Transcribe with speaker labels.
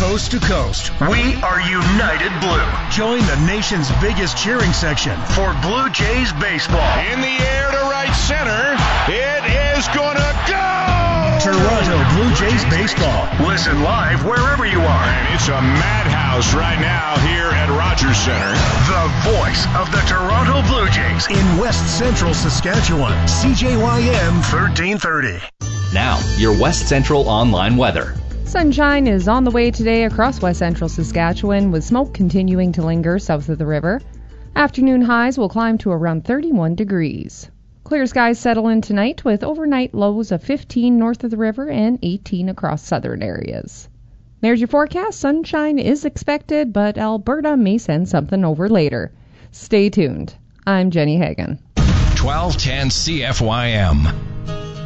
Speaker 1: coast to coast. We are United Blue. Join the nation's biggest cheering section for Blue Jays baseball.
Speaker 2: In the air to right center. It is gonna go!
Speaker 1: Toronto Blue Jays baseball. Listen live wherever you are.
Speaker 2: And it's a madhouse right now here at Rogers Center.
Speaker 1: The voice of the Toronto Blue Jays in West Central Saskatchewan. CJYM 1330.
Speaker 3: Now, your West Central online weather.
Speaker 4: Sunshine is on the way today across West Central Saskatchewan, with smoke continuing to linger south of the river. Afternoon highs will climb to around 31 degrees. Clear skies settle in tonight with overnight lows of 15 north of the river and 18 across southern areas. There's your forecast. Sunshine is expected, but Alberta may send something over later. Stay tuned. I'm Jenny Hagan.
Speaker 5: 1210 CFYM.